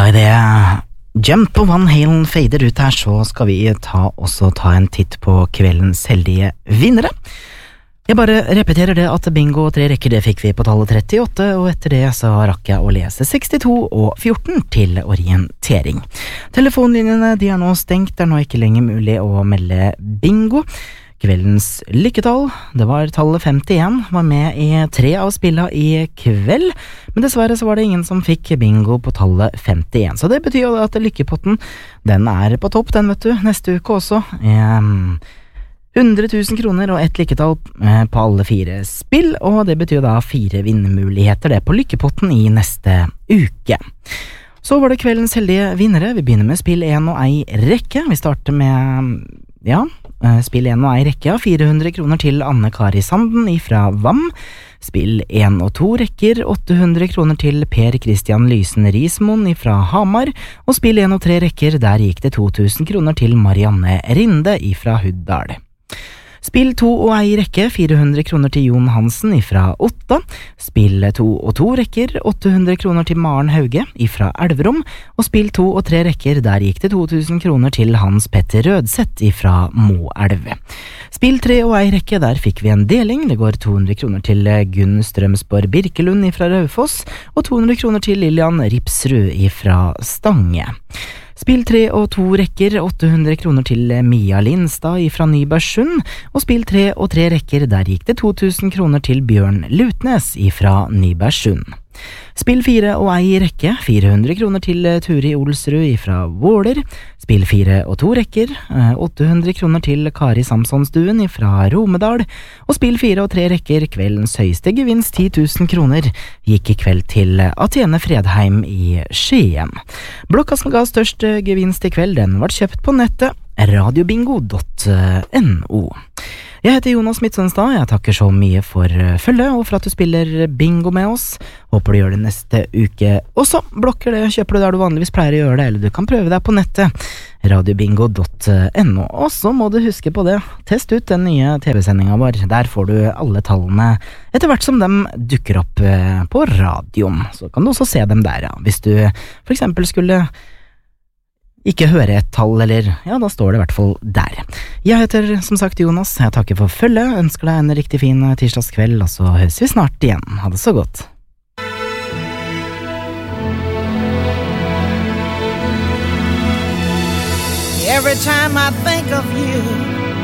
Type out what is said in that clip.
Ja, I det Jump og Van Halen fader ut her, så skal vi også ta en titt på kveldens heldige vinnere. Jeg bare repeterer det at bingo 3 rekker, det fikk vi på tallet 38, og etter det så rakk jeg å lese 62 og 14 til orientering. Telefonlinjene de nå stengt, det nå ikke lenger mulig å melde bingo. Kveldens lykketall, det var tallet 51, var med I 3 av spillene I kveld, men dessverre så var det ingen som fikk bingo på tallet 51, så det betyr jo at lykkepotten, den på topp den vet du, neste uke også. 100 000 kroner og ett lykketall på alle 4 spill, og det betyr da 4 vinnemuligheter det på lykkepotten I neste uke. Så var det kveldens heldige vinnere. Vi begynner med spill 1 og ei rekke. Vi starter med, spill 1 og ei rekke, 400 kroner til Anne Kari Sanden fra VAM. Spill 1 og 2 rekker, 800 kroner til Per Christian Lysen Rismoen fra Hamar, og spill 1 og 3 rekker, der gikk det 2000 kroner til Marianne Rinde fra Huddal. Spill 2 og ei rekke, 400 kroner til Jon Hansen fra Otta. Spill 2 og 2 rekker, 800 kroner til Maren Hauge fra Elverum. Og spill 2 og 3 rekker, der gikk det 2000 kroner til Hans Petter Rødseth fra Moelv. Spill 3 og ei rekke, der fikk vi en deling. Det går 200 kroner til Gunn Strømsborg Birkelund fra Raufoss, og 200 kroner til Lilian Ripsrud fra Stange. Spill 3 og 2 rekker, 800 kroner til Mia Lindstad fra Nybergsund, og spill 3 og 3 rekker, der gikk det 2000 kroner til Bjørn Lutnes fra Nybergsund. Spill 4 og ei rekke, 400 kroner til Turi Olsrud fra Våler. Spill 4 og 2 rekker, 800 kroner til Kari Samsonstuen fra Romedal. Og spill 4 og 3 rekker, kveldens høyeste gevinst 10 000 kroner, gikk I kveld til Athene Fredheim I Skien. Blokka som ga størst gevinst I kveld, den var kjøpt på nettet, radiobingo.no. Jeg heter Jonas Midtsønstad, jeg takker så mye for følge og for at du spiller bingo med oss. Håper du gjør det neste uke også. Blokker det, kjøper du der du vanligvis pleier å gjøre det, eller du kan prøve deg på nettet, radiobingo.no. Og så må du huske på det, test ut den nye TV-sendingen vår, der får du alle tallene etter hvert som dem dukker opp på radioen. Så kan du også se dem der, hvis du for eksempel skulle ikke høre et tall, eller da står det I hvert fall der. Jeg heter som sagt Jonas, jeg takker for følget, ønsker deg en riktig fin tirsdagskveld, og så høres vi snart igjen. Ha det så godt. Every time I think of you